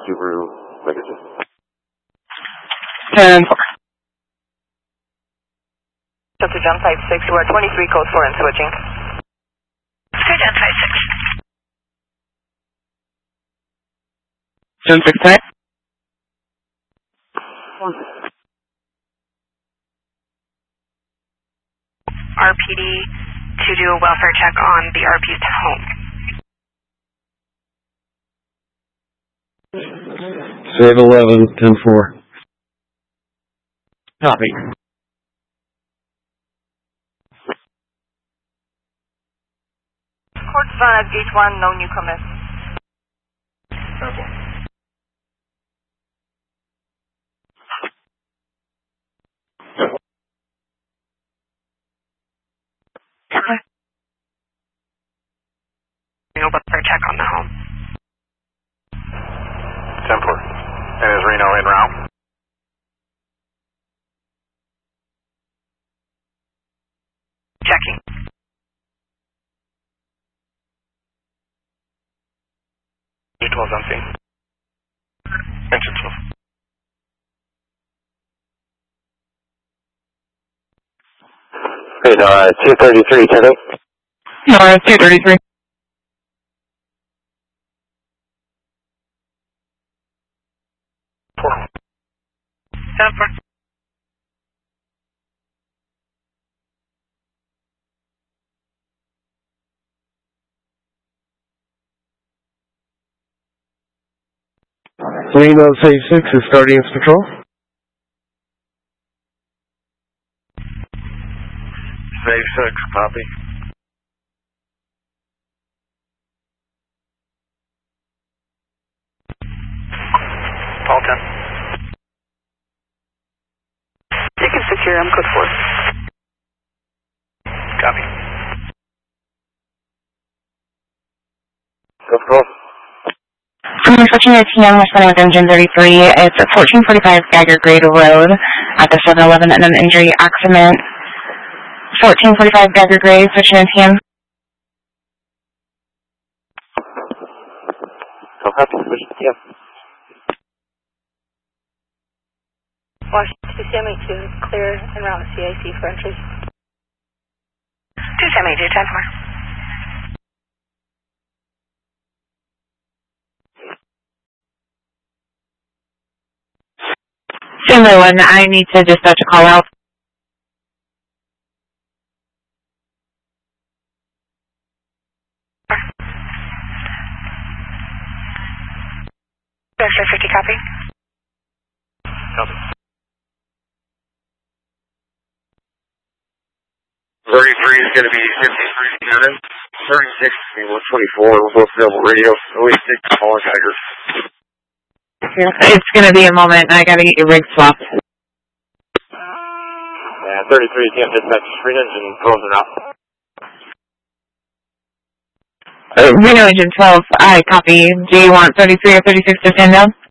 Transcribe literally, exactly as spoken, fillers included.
Subaru Legacy. ten four. Delta John five six, you are twenty-three code four and switching. Sky John five six. John six ten. R P D to do a welfare check on the R P's home. Save eleven, ten four. Copy. Court five, gate one, no newcomers. Okay. Doing a welfare check on the home. ten four. And is Reno en route? Checking. E twelve on scene. Engine twelve. Great, uh, two thirty-three, ten eight. No, two thirty-three. Four. ten four. Reno Save six is starting its patrol. Save six, copy. Paul ten. Ticket secure, I'm code four. Copy. Go patrol. I'm switching to T M, responding with engine thirty-three. It's at fourteen forty-five Geiger Grade Road at the seven eleven and an injury accident. fourteen forty-five Geiger Grade, switching to T M. Go happy, switch to T M. Washington two seven eight two, clear and route C I C for entry. two seven eight two, ten four. Similar one, I need to dispatch a call out. Director fifty, copy. Copy. thirty-three is going to be fifty-three Cannon. thirty-six is going to be one twenty-four. We're both available radio. oh eight six, calling Tiger. It's going to be a moment. I got to get your rig swapped. Yeah, thirty-three, can't dispatch screen engine, closing out. Uh, Reno Engine twelve, I copy. Do you want thirty-three or thirty-six to stand down?